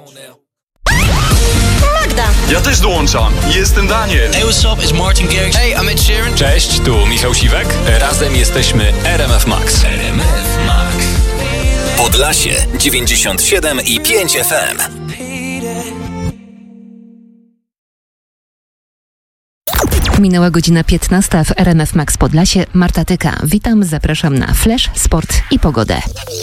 Magda. Ja też dołączam. Jestem Daniel. Hey, what's up? It's Martin Garrix. Hey, I'm Ed Sheeran. Cześć, tu Michał Siwek. Razem jesteśmy RMF Max. RMF Max. Podlasie 97,5 FM. Minęła godzina 15 w RMF Max Podlasie. Marta Tyka. Witam, zapraszam na Flash, Sport i Pogodę.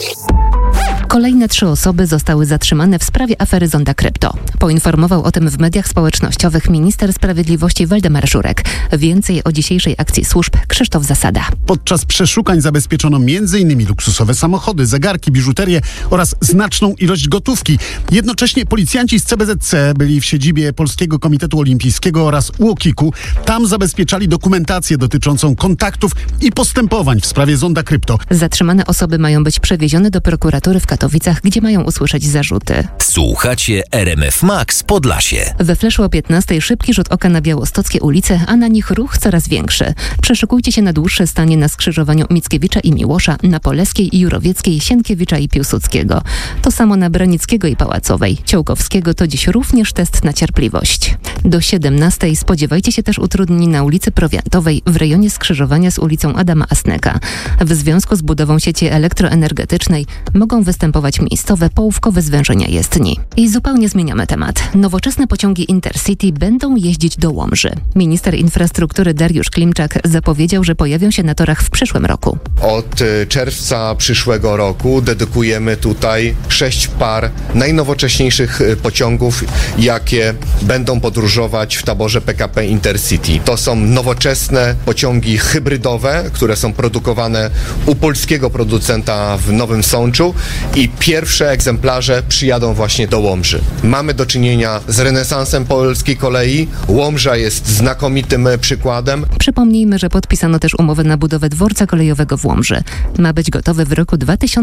Kolejne 3 osoby zostały zatrzymane w sprawie afery Zonda Krypto. Poinformował o tym w mediach społecznościowych minister sprawiedliwości Waldemar Żurek. Więcej o dzisiejszej akcji służb Krzysztof Zasada. Podczas przeszukań zabezpieczono m.in. luksusowe samochody, zegarki, biżuterię oraz znaczną ilość gotówki. Jednocześnie policjanci z CBZC byli w siedzibie Polskiego Komitetu Olimpijskiego oraz UOKiK-u. Tam zabezpieczali dokumentację dotyczącą kontaktów i postępowań w sprawie Zonda Krypto. Zatrzymane osoby mają być przewiezione do prokuratury w Katowicach, gdzie mają usłyszeć zarzuty. Słuchacie RMF Max Podlasie. We Flashu o 15 szybki rzut oka na białostockie ulice, a na nich ruch coraz większy. Przeszykujcie się na dłuższe stanie na skrzyżowaniu Mickiewicza i Miłosza, na Poleskiej i Jurowieckiej, Sienkiewicza i Piłsudskiego. To samo na Branickiego i Pałacowej. Ciołkowskiego to dziś również test na cierpliwość. Do 17 spodziewajcie się też utrudnień na ulicy Prowiantowej w rejonie skrzyżowania z ulicą Adama Asneka. W związku z budową sieci elektroenergetycznej mogą występować miejscowe połówkowe zwężenia jezdni. I zupełnie zmieniamy temat. Nowoczesne pociągi Intercity będą jeździć do Łomży. Minister infrastruktury Dariusz Klimczak zapowiedział, że pojawią się na torach w przyszłym roku. Od czerwca przyszłego roku dedykujemy tutaj 6 par najnowocześniejszych pociągów, jakie będą podróżować w taborze PKP Intercity. To są nowoczesne pociągi hybrydowe, które są produkowane u polskiego producenta w Nowym Sączu i pierwsze egzemplarze przyjadą właśnie do Łomży. Mamy do czynienia z renesansem polskiej kolei. Łomża jest znakomitym przykładem. Przypomnijmy, że podpisano też umowę na budowę dworca kolejowego w Łomży. Ma być gotowy w roku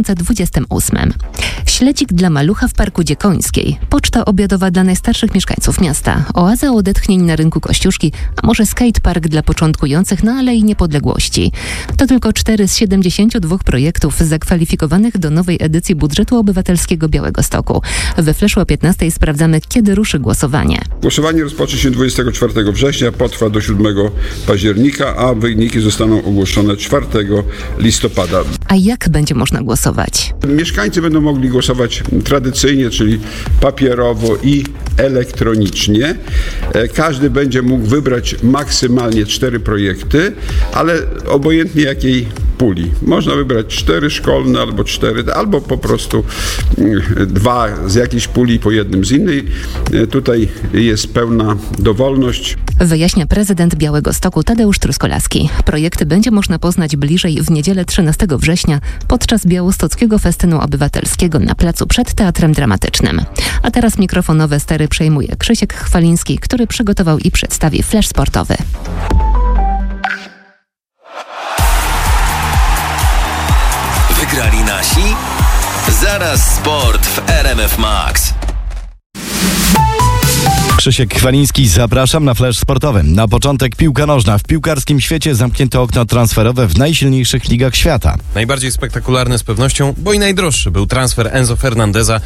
2028. Śledzik dla malucha w Parku Dziekońskiej. Poczta obiadowa dla najstarszych mieszkańców miasta. Oaza odetchnień na rynku Kościuszki, a może skatepark dla początkujących na Alei Niepodległości. To tylko 4 z 72 projektów zakwalifikowanych do nowej edycji budżetu obywatelskiego Białegostoku. We Flashu o 15 sprawdzamy, kiedy ruszy głosowanie. Głosowanie rozpocznie się 24 września, potrwa do 7 października, a wyniki zostaną ogłoszone 4 listopada. A jak będzie można głosować? Mieszkańcy będą mogli głosować tradycyjnie, czyli papierowo i elektronicznie. Każdy będzie mógł wybrać maksymalnie 4 projekty, ale obojętnie jakiej puli. Można wybrać 4 szkolne albo 4, albo po prostu 2 z jakiejś puli po jednym z innej. Tutaj jest pełna dowolność. Wyjaśnia prezydent Białegostoku Tadeusz Truskolaski. Projekty będzie można poznać bliżej w niedzielę 13 września podczas Białostockiego Festynu Obywatelskiego na placu przed Teatrem Dramatycznym. A teraz mikrofonowe stery przejmuje Krzysiek Chwaliński, który przygotował i przedstawi flash sportowy. Wygrali nasi? Zaraz sport w RMF Max. Krzysiek Chwaliński, zapraszam na flash sportowy. Na początek piłka nożna. W piłkarskim świecie zamknięto okno transferowe w najsilniejszych ligach świata. Najbardziej spektakularny z pewnością, bo i najdroższy był transfer Enzo Fernandeza